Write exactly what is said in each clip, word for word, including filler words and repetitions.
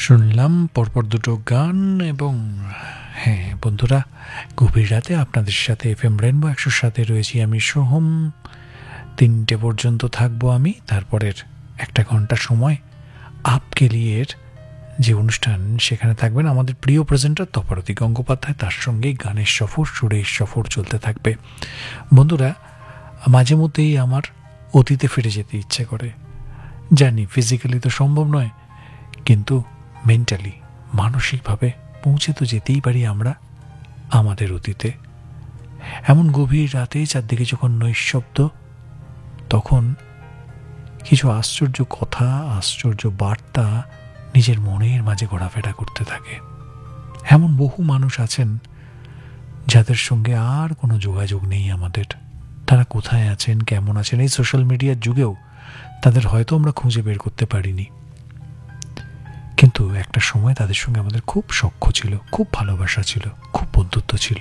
শুনলাম পরপর দুটো গান এবং হ্যাঁ বন্ধুরা, গভীর রাতে আপনাদের সাথে এফ এম রেনবো একশোর সাথে রয়েছি আমি সোহম। তিনটে পর্যন্ত থাকবো আমি, তারপরের একটা ঘন্টা সময় আপকে লিয়ের যে অনুষ্ঠান সেখানে থাকবেন আমাদের প্রিয় প্রেজেন্টার তপারতী গঙ্গোপাধ্যায়, তার সঙ্গেই গানের সফর, সুরের সফর চলতে থাকবে। বন্ধুরা, মাঝে মধ্যেই আমার অতীতে ফিরে যেতে ইচ্ছে করে, জানি ফিজিক্যালি তো সম্ভব নয়, কিন্তু মেন্টালি মানসিকভাবে পৌঁছে তো যেতেই পারি আমরা আমাদের অতীতে। এমন গভীর রাতে চারদিকে যখন নৈঃশব্দ, তখন কিছু আশ্চর্য কথা, আশ্চর্য বার্তা নিজের মনের মাঝে ঘোরাফেরা করতে থাকে। এমন বহু মানুষ আছেন যাদের সঙ্গে আর কোনো যোগাযোগ নেই আমাদের। তারা কোথায় আছেন, কেমন আছেন, এই সোশ্যাল মিডিয়ার যুগেও তাদের হয়তো আমরা খুঁজে বের করতে পারিনি, কিন্তু একটা সময় তাদের সঙ্গে আমাদের খুব সখ্য ছিল, খুব ভালোবাসা ছিল, খুব বন্ধুত্ব ছিল।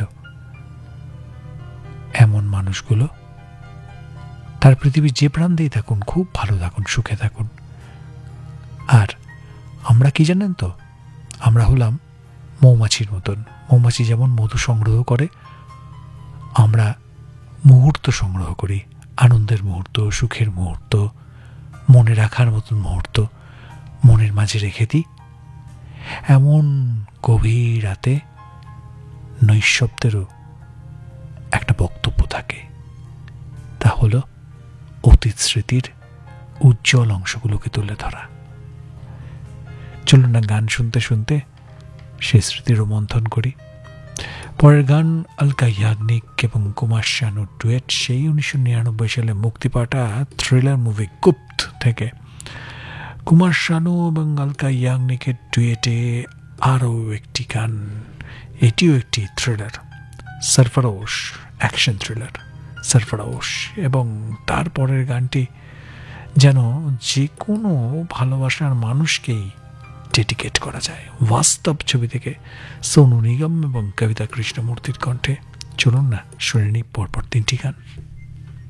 এমন মানুষগুলো তার পৃথিবীর যে প্রান্তেই থাকুন খুব ভালো থাকুন, সুখে থাকুন। আর আমরা কি জানেন তো, আমরা হলাম মৌমাছির মতন। মৌমাছি যেমন মধু সংগ্রহ করে, আমরা মুহূর্ত সংগ্রহ করি, আনন্দের মুহূর্ত, সুখের মুহূর্ত, মনে রাখার মতন মুহূর্ত মনের মাঝে রেখে দিই। এমন গভীর রাতে নৈঃশব্দেরও একটা বক্তব্য থাকে, তা হলো অতীত স্মৃতির উজ্জ্বল অংশগুলোকে তুলে ধরা। চলুন না গান শুনতে শুনতে সে স্মৃতি রোমন্থন করি। পরের গান আলকা ইয়াগনিক এবং কুমার শানুর ডুয়েট, সেই উনিশশো নিরানব্বই সালে মুক্তি পাওয়া থ্রিলার মুভি গুপ্ত থেকে। কুমার শানু এবং আলকা ইয়াগনিকের ডুয়েটে আরও একটি গান, এটিও একটি thriller, Sarfarosh, action thriller Sarfarosh. এবং তারপরের গানটি যেন যে কোনো ভালোবাসার মানুষকেই ডেডিকেট করা যায়। বাস্তব ছবি থেকে সোনু নিগম এবং কবিতা কৃষ্ণমূর্তির কণ্ঠে। চলুন না শুনে নিই পরপর তিনটি গান।